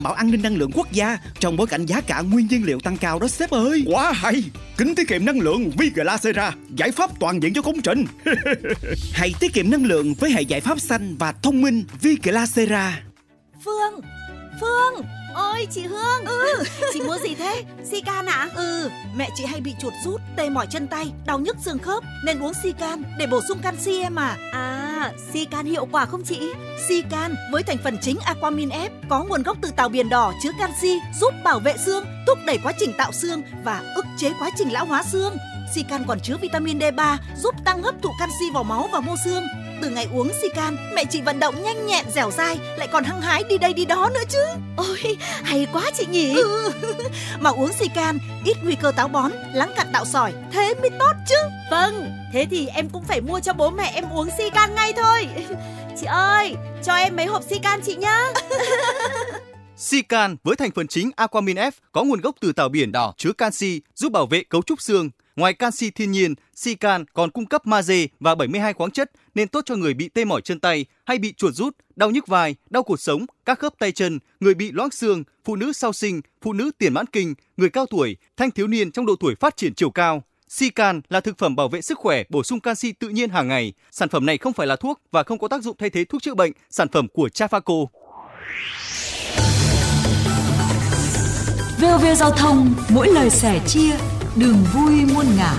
bảo an ninh năng lượng quốc gia trong bối cảnh giá cả nguyên nhiên liệu tăng cao đó sếp ơi. Quá hay! Kính tiết kiệm năng lượng Viglacera, giải pháp toàn diện cho công trình. Hãy tiết kiệm năng lượng với hệ giải pháp xanh và thông minh Viglacera. Phương! Ôi chị Hương! Chị mua gì thế? Sican ạ? Mẹ chị hay bị chuột rút, tê mỏi chân tay, đau nhức xương khớp nên uống Sican để bổ sung canxi em à. Sican hiệu quả không chị? Sican với thành phần chính Aquamin F có nguồn gốc từ tàu biển đỏ chứa canxi, giúp bảo vệ xương, thúc đẩy quá trình tạo xương và ức chế quá trình lão hóa xương. Sican còn chứa vitamin D3 giúp tăng hấp thụ canxi vào máu và mô xương. Từ ngày uống Sican, mẹ chị vận động nhanh nhẹn, dẻo dai, lại còn hăng hái đi đây đi đó nữa chứ. Ôi, hay quá chị nhỉ. Mà uống Sican ít nguy cơ táo bón, lắng cặn tạo sỏi, thế mới tốt chứ. Vâng, thế thì em cũng phải mua cho bố mẹ em uống Sican ngay thôi. Chị ơi, cho em mấy hộp Sican chị nhá. Sican với thành phần chính Aquamin F có nguồn gốc từ tàu biển đỏ chứa canxi, giúp bảo vệ cấu trúc xương. Ngoài canxi thiên nhiên, Sican còn cung cấp magie và 72 khoáng chất nên tốt cho người bị tê mỏi chân tay hay bị chuột rút, đau nhức vai, đau cột sống, các khớp tay chân, người bị loãng xương, phụ nữ sau sinh, phụ nữ tiền mãn kinh, người cao tuổi, thanh thiếu niên trong độ tuổi phát triển chiều cao. Sican là thực phẩm bảo vệ sức khỏe, bổ sung canxi tự nhiên hàng ngày. Sản phẩm này không phải là thuốc và không có tác dụng thay thế thuốc chữa bệnh. Sản phẩm của Trafaco. VOV Giao thông, mỗi lời sẻ chia, đường vui muôn ngả.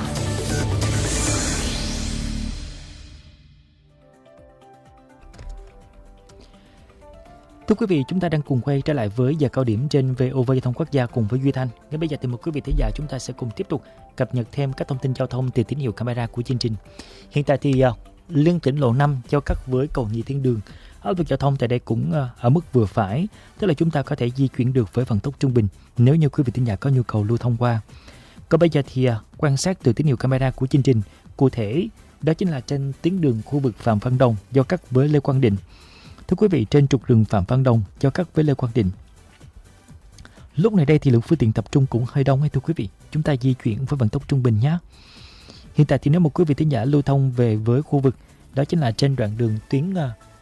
Thưa quý vị, chúng ta đang cùng quay trở lại với giờ cao điểm trên VOV Giao thông Quốc gia cùng với Duy Thanh. Ngay bây giờ thì mời quý vị thính giả chúng ta sẽ cùng tiếp tục cập nhật thêm các thông tin giao thông từ tín hiệu camera của chương trình. Hiện tại thì liên tỉnh lộ 5 giao cắt với cầu Nhị Thiên Đường. Áp lực giao thông tại đây cũng ở mức vừa phải, tức là chúng ta có thể di chuyển được với vận tốc trung bình nếu như quý vị thính giả có nhu cầu lưu thông qua. Còn bây giờ thì quan sát từ tín hiệu camera của chương trình, cụ thể đó chính là trên tuyến đường khu vực Phạm Văn Đồng giao cắt với Lê Quang Định. Thưa quý vị, trên trục đường Phạm Văn Đồng giao cắt với Lê Quang Định, lúc này đây thì lượng phương tiện tập trung cũng hơi đông hay thưa quý vị, chúng ta di chuyển với vận tốc trung bình nhé. Hiện tại thì nếu một quý vị thính giả lưu thông về với khu vực đó chính là trên đoạn đường tuyến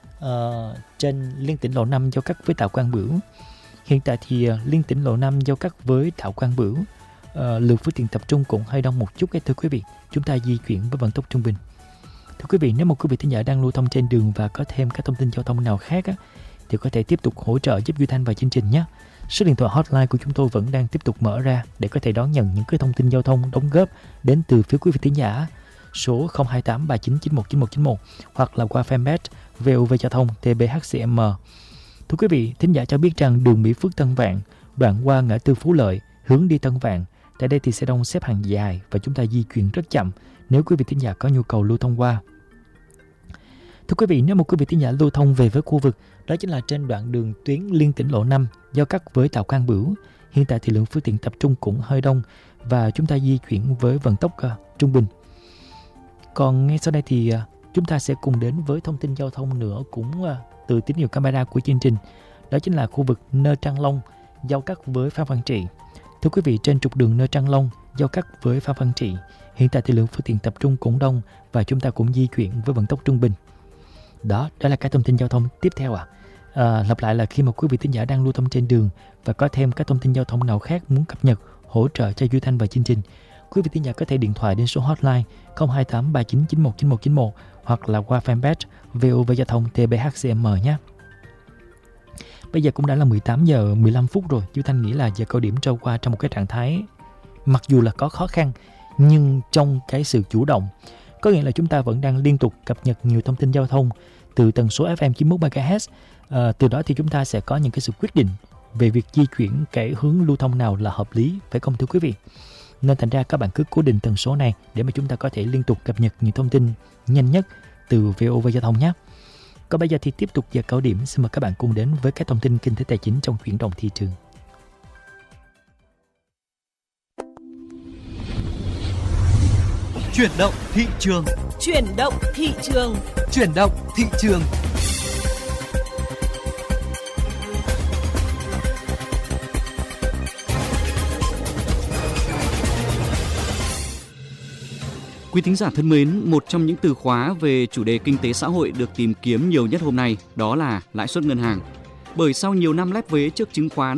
trên liên tỉnh lộ 5 giao cắt với Thảo Quang Bửu. Hiện tại thì liên tỉnh lộ 5 giao cắt với Thảo Quang Bửu, lượng phương tiện tập trung cũng hơi đông một chút thưa quý vị, chúng ta di chuyển với vận tốc trung bình. Thưa quý vị, nếu một quý vị thính giả đang lưu thông trên đường và có thêm các thông tin giao thông nào khác thì có thể tiếp tục hỗ trợ giúp Duy Thanh và chương trình nhé. Số điện thoại hotline của chúng tôi vẫn đang tiếp tục mở ra để có thể đón nhận những cái thông tin giao thông đóng góp đến từ phía quý vị thính giả. Số 028 3991 9191 hoặc là qua fanpage VOV Giao thông TBHCM. Thưa quý vị, thính giả cho biết rằng đường Mỹ Phước Tân Vạn, đoạn qua ngã tư Phú Lợi, hướng đi Tân Vạn, tại đây thì xe đông xếp hàng dài và chúng ta di chuyển rất chậm nếu quý vị thính giả có nhu cầu lưu thông qua. Thưa quý vị, nếu một quý vị thính giả lưu thông về với khu vực đó chính là trên đoạn đường tuyến liên tỉnh lộ 5 giao cắt với Thảo Quang Bửu, hiện tại thì lượng phương tiện tập trung cũng hơi đông và chúng ta di chuyển với vận tốc trung bình. Còn ngay sau đây thì chúng ta sẽ cùng đến với thông tin giao thông nữa cũng từ tín hiệu camera của chương trình. Đó chính là khu vực Nơ Trăng Long giao cắt với Phan Văn Trị. Thưa quý vị, trên trục đường Nơ Trăng Long giao cắt với Phan Văn Trị, hiện tại thì lượng phương tiện tập trung cũng đông và chúng ta cũng di chuyển với vận tốc trung bình. Đó là cái thông tin giao thông tiếp theo lặp lại là khi mà quý vị thính giả đang lưu thông trên đường và có thêm các thông tin giao thông nào khác muốn cập nhật hỗ trợ cho Duy Thanh và chương trình, quý vị thính giả có thể điện thoại đến số hotline 028 3991 9191 hoặc là qua fanpage VOV Giao thông TBHCM nhé. Bây giờ cũng đã là 18 giờ 15 phút rồi. Duy Thanh nghĩ là giờ cao điểm trôi qua trong một cái trạng thái mặc dù là có khó khăn nhưng trong cái sự chủ động. Có nghĩa là chúng ta vẫn đang liên tục cập nhật nhiều thông tin giao thông từ tần số FM 91 MHz. Từ đó thì chúng ta sẽ có những cái sự quyết định về việc di chuyển cái hướng lưu thông nào là hợp lý, phải không thưa quý vị? Nên thành ra các bạn cứ cố định tần số này để mà chúng ta có thể liên tục cập nhật những thông tin nhanh nhất từ VOV Giao thông nhé. Còn bây giờ thì tiếp tục giờ cao điểm, xin mời các bạn cùng đến với các thông tin kinh tế tài chính trong chuyển động thị trường. Chuyển động thị trường. Chuyển động thị trường. Chuyển động thị trường. Quý thính giả thân mến, một trong những từ khóa về chủ đề kinh tế xã hội được tìm kiếm nhiều nhất hôm nay đó là lãi suất ngân hàng. Bởi sau nhiều năm lép vế trước chứng khoán